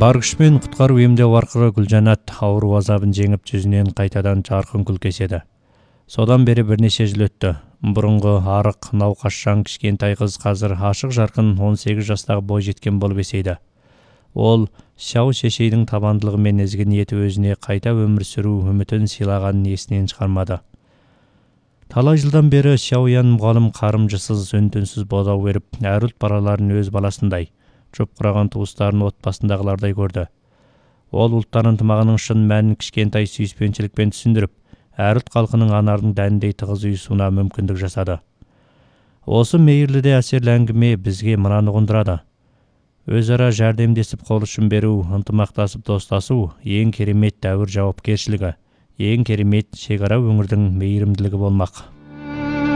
Бар күшпен құтқару емдеу арқылы Гүлжанат ауру азабын жеңіп жүзінен қайтадан жарқын күл кеседі. Содан бері бірнеше жыл өтті. Бұрынғы арық, науқасшаң кішкентай қыз қазір ашық жарқын 18 жастағы бой жеткен болып есейді. Ол Шау шешейдің табандылығы мен ізгі ниеті өзіне қайта өмір сүру үмітін сыйлағанын есінен шығармады. Талай жылдан бері Шауян мұғалім қарымжысыз, үн-түнсіз бодау беріп, әр ұлт балаларын өз баласындай, жұп құраған туыстарын отбасындағылардай көрді. Ол ұлттар ынтымағының шын мәнін кішкентай сүйіспеншілікпен түсіндіріп, әр ұлт халқының анардың дәніндей тығыз ұйысуына мүмкіндік жасады. Осы мейірлі де әсерлі әңгіме бізге мынаны ұғындырады. Өзара жәрдемдесіп қол ұшын беру, ынтымақтасып достасу ең керемет дәуір жауапкершілігі, ең керемет шекара өңірдің мейірімділігі болмақ.